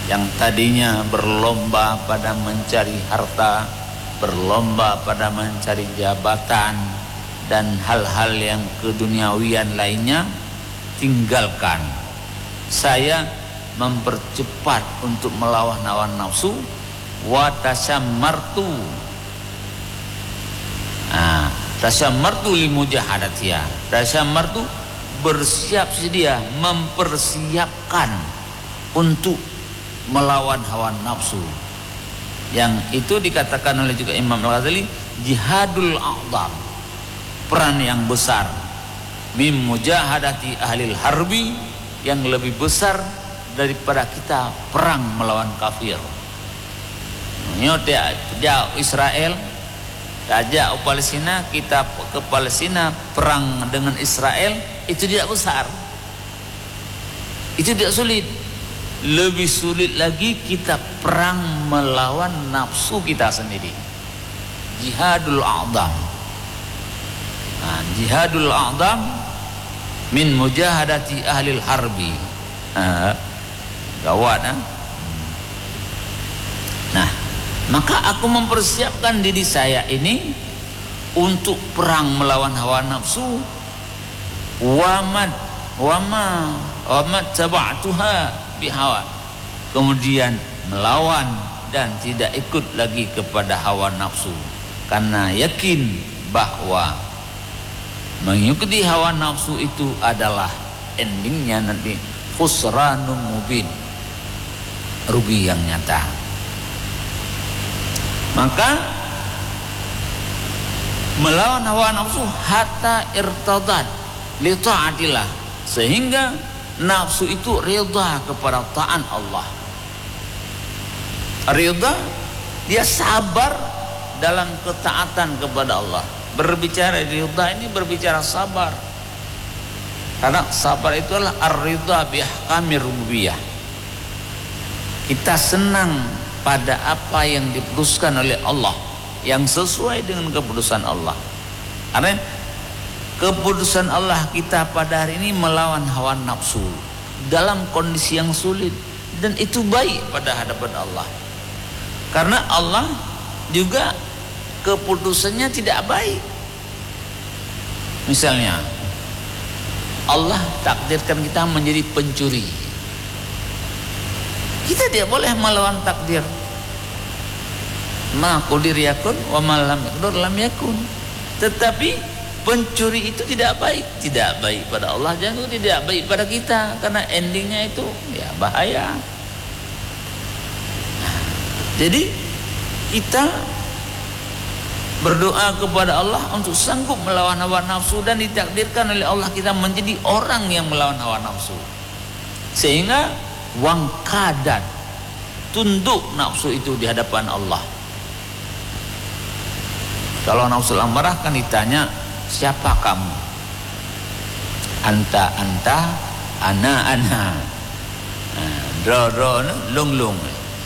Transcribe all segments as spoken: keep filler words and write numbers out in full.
yang tadinya berlomba pada mencari harta, berlomba pada mencari jabatan dan hal-hal yang keduniawian lainnya, tinggalkan. Saya mempercepat untuk melawan hawa nafsu. Wa tasammartu, nah, tasammartu li mujahadatiha. Tasammartu bersiap sedia, mempersiapkan untuk melawan hawa nafsu. Yang itu dikatakan oleh juga Imam Al-Ghazali jihadul a'zam, peran yang besar, mim mujahadati ahlil harbi, yang lebih besar daripada kita perang melawan kafir. Nyodek jauh Israel, ajak Palestina, kita ke Palestina perang dengan Israel, itu tidak besar, itu tidak sulit. Lebih sulit lagi kita perang melawan nafsu kita sendiri, jihadul a'zam. Nah, jihadul a'zam min mujahadati ahlil harbi. Nah, gawat, nah. Nah, maka aku mempersiapkan diri saya ini untuk perang melawan hawa nafsu. Wamad wama wamad taba'tuha bihawa, kemudian melawan dan tidak ikut lagi kepada hawa nafsu, karena yakin bahwa mengikuti hawa nafsu itu adalah endingnya nanti khusranun mubin, rugi yang nyata. Maka melawan hawa nafsu hatta irtadat li ta'atillah, sehingga nafsu itu rida kepada taat Allah. Rida, dia sabar dalam ketaatan kepada Allah. Berbicara rida ini berbicara sabar, karena sabar itu adalah ar-ridha bi ahkamir rububiyah. Kita senang pada apa yang diputuskan oleh Allah, yang sesuai dengan keputusan Allah. Karena keputusan Allah kita pada hari ini melawan hawa nafsu dalam kondisi yang sulit, dan itu baik pada hadapan Allah. Karena Allah juga keputusannya tidak baik. Misalnya Allah takdirkan kita menjadi pencuri, kita tidak boleh melawan takdir. Ma qadir yakun wa ma lam yaqdur lam yakun. Tetapi pencuri itu tidak baik, tidak baik pada Allah, jangan tidak baik pada kita, karena endingnya itu ya bahaya. Nah, jadi kita berdoa kepada Allah untuk sanggup melawan hawa nafsu, dan ditakdirkan oleh Allah kita menjadi orang yang melawan hawa nafsu, sehingga wangkadat, tunduk nafsu itu di hadapan Allah. Kalau nafsu amarah kan ditanya, siapa kamu? Anta anta, ana ana. Dro dro, lung lung.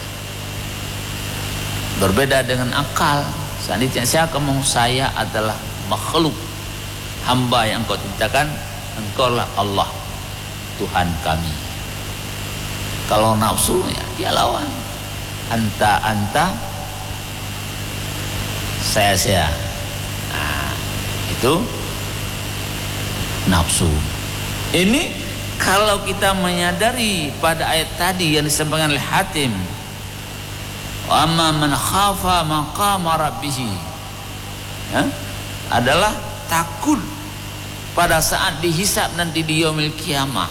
Berbeda dengan akal. Seandainya siapa kamu? Saya adalah makhluk, hamba yang engkau ciptakan. Engkaulah Allah, Tuhan kami. Kalau nafsu ya dia lawan. Anta anta, saya saya. Nah, itu nafsu. Ini kalau kita menyadari pada ayat tadi yang disampaikan oleh Hatim, wa amma man khafa maqama rabbih, ya, adalah takut pada saat dihisab nanti di yaumil kiamah,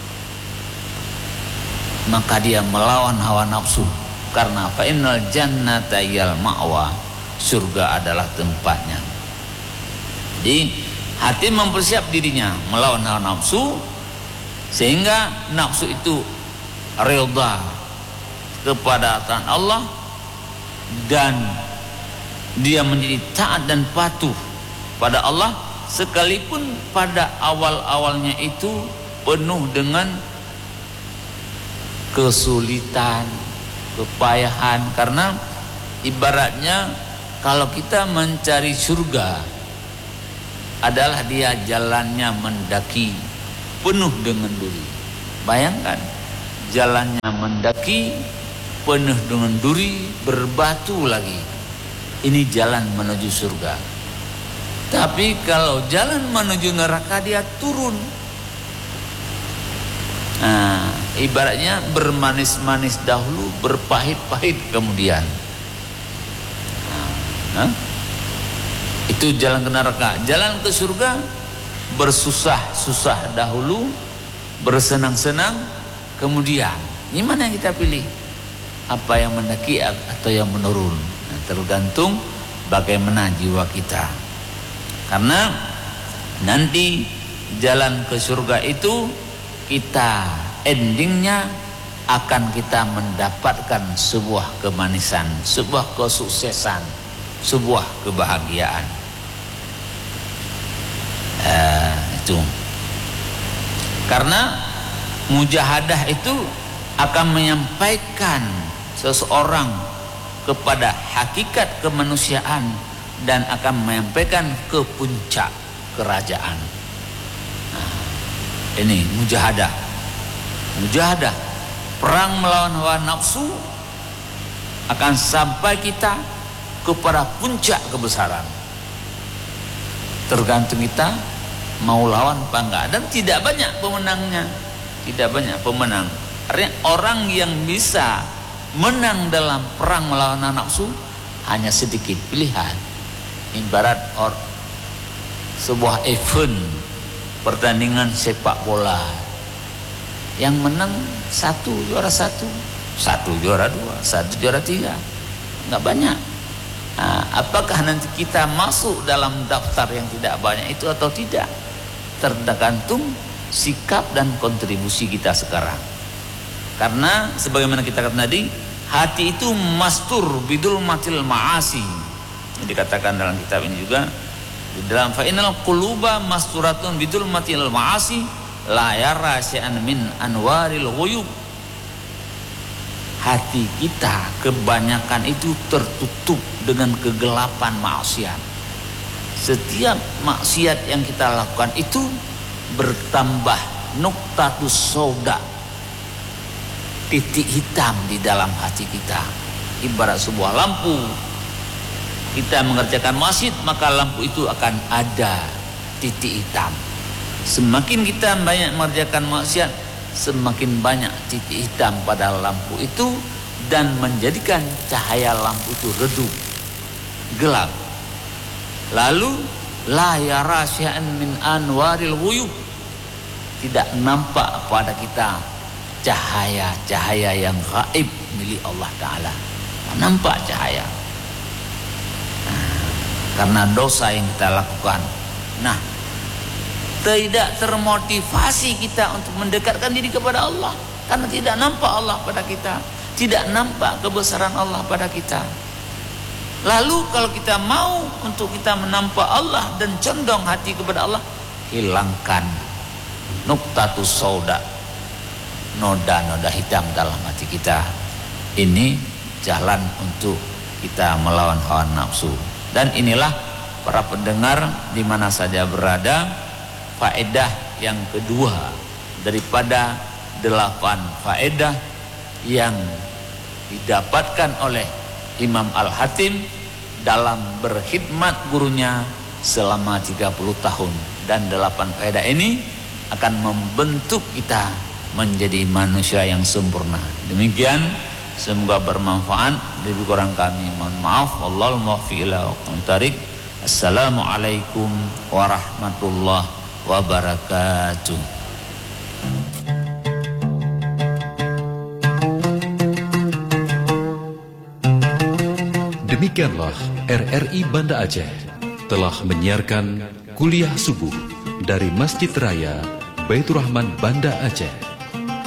maka dia melawan hawa nafsu. Karena fa innal jannata yal ma'wa, surga adalah tempatnya. Jadi hati mempersiap dirinya melawan hawa nafsu, sehingga nafsu itu ridha kepada taat Allah, dan dia menjadi taat dan patuh pada Allah, sekalipun pada awal-awalnya itu penuh dengan kesulitan, kepayahan. Karena ibaratnya kalau kita mencari surga adalah dia jalannya mendaki penuh dengan duri. Bayangkan jalannya mendaki penuh dengan duri, berbatu lagi. Ini jalan menuju surga. Tapi kalau jalan menuju neraka dia turun. Nah, ibaratnya bermanis-manis dahulu, berpahit-pahit kemudian. Nah, itu jalan ke neraka. Jalan ke surga, bersusah-susah dahulu, bersenang-senang kemudian. Ini mana yang kita pilih? Apa yang mendaki atau yang menurun? Nah, tergantung bagaimana jiwa kita. Karena nanti jalan ke surga itu kita endingnya akan kita mendapatkan sebuah kemanisan, sebuah kesuksesan, sebuah kebahagiaan. Uh, itu karena mujahadah itu akan menyampaikan seseorang kepada hakikat kemanusiaan dan akan menyampaikan ke puncak kerajaan. Nah, ini mujahadah. Mujahadah, perang melawan hawa nafsu akan sampai kita kepada puncak kebesaran. Tergantung kita mau lawan apa enggak, dan tidak banyak pemenangnya. Tidak banyak pemenang. Artinya orang yang bisa menang dalam perang melawan nafsu hanya sedikit pilihan. Ibarat or, sebuah event pertandingan sepak bola, yang menang satu juara satu, satu juara dua, satu juara tiga, nggak banyak. Nah, apakah nanti kita masuk dalam daftar yang tidak banyak itu atau tidak? Tergantung sikap dan kontribusi kita sekarang. Karena sebagaimana kita katakan tadi, hati itu mastur bidul matil ma'asi. Ini dikatakan dalam kitab ini juga, di dalam fa'inal quluba masturatun bidul matil ma'asi la yara syai'an min anwaril ghuyub. Hati kita kebanyakan itu tertutup dengan kegelapan maksiat. Setiap maksiat yang kita lakukan itu bertambah nuktatus sauda, titik hitam di dalam hati kita. Ibarat sebuah lampu, kita mengerjakan maksiat maka lampu itu akan ada titik hitam. Semakin kita banyak mengerjakan maksiat, semakin banyak titik hitam pada lampu itu dan menjadikan cahaya lampu itu redup, gelap. Lalu la yara syai'an min anwaril ghuyub, tidak nampak pada kita cahaya-cahaya yang gaib milik Allah Ta'ala. Nampak cahaya. Nah, karena dosa yang kita lakukan. Nah, tidak termotivasi kita untuk mendekatkan diri kepada Allah, karena tidak nampak Allah pada kita, tidak nampak kebesaran Allah pada kita. Lalu kalau kita mau untuk kita menampak Allah dan condong hati kepada Allah, hilangkan nuktatus sauda, noda-noda hitam dalam hati kita. Ini jalan untuk kita melawan hawa nafsu. Dan inilah para pendengar di mana saja berada, faedah yang kedua daripada delapan faedah yang didapatkan oleh Imam Al-Hatim dalam berkhidmat gurunya selama tiga puluh tahun. Dan delapan faedah ini akan membentuk kita menjadi manusia yang sempurna. Demikian, semoga bermanfaat. Lebih kurang kami mohon maaf. Wallahul muwaffiq ila aqwamit thoriq. Assalamualaikum warahmatullahi wabarakatuh. Demikianlah R R I Banda Aceh telah menyiarkan kuliah subuh dari Masjid Raya Baitur Rahman Banda Aceh.